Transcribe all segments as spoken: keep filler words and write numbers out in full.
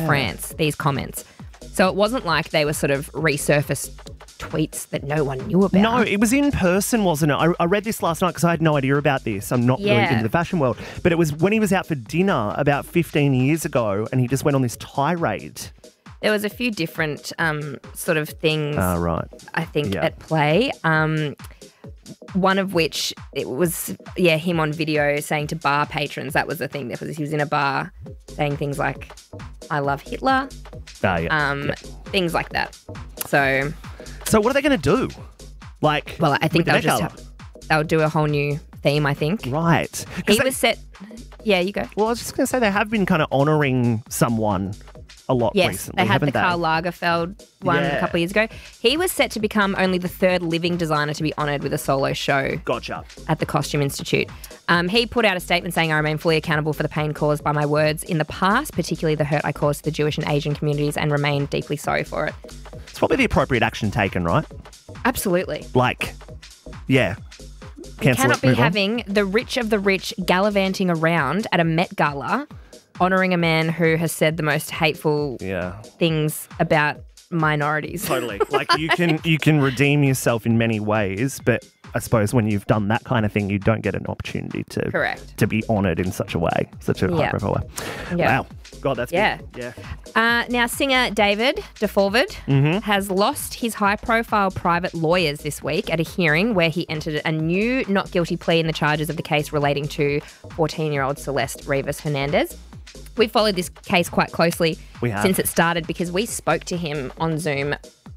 in France, these comments. So it wasn't like they were sort of resurfaced tweets that no one knew about. No, it was in person, wasn't it? I, I read this last night because I had no idea about this. I'm not Yeah. really into the fashion world. But it was when he was out for dinner about fifteen years ago and he just went on this tirade. There was a few different um, sort of things, Ah, right. I think, Yeah. at play. Um, one of which, it was, yeah, him on video saying to bar patrons, that was the thing. That was, he was in a bar saying things like, I love Hitler, Ah, yeah. um, yeah. things like that. So, So what are they going to do? Like, well, I think with the they'll Met just Gala? have, they'll do a whole new theme, I think. Right. 'Cause He they- was set, yeah, you go. Well, I was just going to say they have been kind of honouring someone a lot Yes, recently, they had haven't the they? Karl Lagerfeld one Yeah. a couple of years ago. He was set to become only the third living designer to be honoured with a solo show Gotcha. at the Costume Institute. Um, he put out a statement saying, I remain fully accountable for the pain caused by my words in the past, particularly the hurt I caused to the Jewish and Asian communities, and remain deeply sorry for it. It's probably the appropriate action taken, right? Absolutely. Like, yeah. You Cancel cannot it, be move on. having the rich of the rich gallivanting around at a Met Gala, honouring a man who has said the most hateful Yeah. things about minorities. Totally. Like you can you can redeem yourself in many ways, but I suppose when you've done that kind of thing, you don't get an opportunity to Correct. to be honoured in such a way, such a Yeah. high profile way. Yeah. Wow. God, that's Yeah. big. Yeah. Uh, now, singer David DeForvard Mm-hmm. has lost his high-profile private lawyers this week at a hearing where he entered a new not guilty plea in the charges of the case relating to fourteen-year-old Celeste Rivas Hernandez. We followed this case quite closely We have. since it started because we spoke to him on Zoom.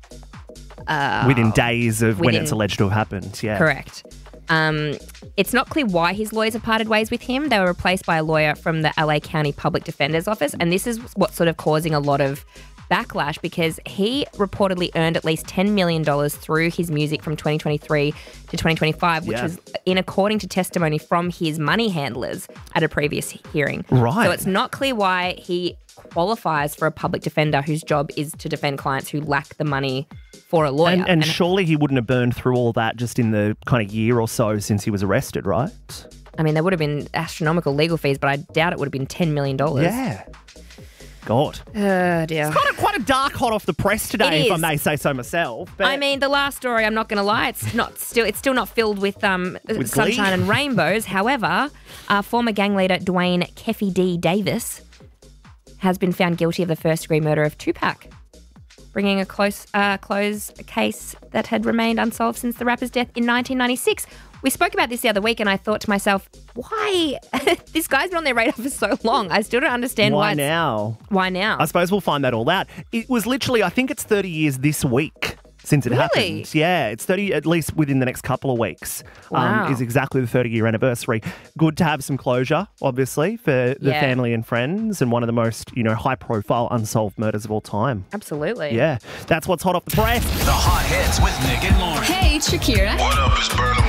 Within days of when within- it's alleged to have happened. Yeah. Correct. Um, it's not clear why his lawyers have parted ways with him. They were replaced by a lawyer from the L A County Public Defender's Office, and this is what's sort of causing a lot of backlash because he reportedly earned at least ten million dollars through his music from twenty twenty-three to twenty twenty-five, which Yeah. was in according to testimony from his money handlers at a previous hearing. Right. So it's not clear why he qualifies for a public defender whose job is to defend clients who lack the money for a lawyer. And, and surely he wouldn't have burned through all that just in the kind of year or so since he was arrested, right? I mean, there would have been astronomical legal fees, but I doubt it would have been ten million dollars. Yeah. God. Oh, dear. Kind of quite a dark hot off the press today, It if I is. may say so myself. But I mean, the last story, I'm not going to lie, it's not still it's still not filled with um With sunshine glee. and rainbows. However, uh, former gang leader Dwayne Keffy D. Davis has been found guilty of the first-degree murder of Tupac, bringing a close uh, close case that had remained unsolved since the rapper's death in nineteen ninety-six. We spoke about this the other week, and I thought to myself, why? This guy's been on their radar for so long. I still don't understand why. why it's- now? Why now? I suppose we'll find that all out. It was literally, I think it's thirty years this week since it Really? happened. Yeah, it's thirty, at least within the next couple of weeks, Wow. um, is exactly the thirty-year anniversary. Good to have some closure, obviously, for the Yeah. family and friends, and one of the most, you know, high-profile unsolved murders of all time. Absolutely. Yeah, that's what's hot off the press. The hot hits with Nick and Lauren. Hey, it's Shakira. What up, it's Burn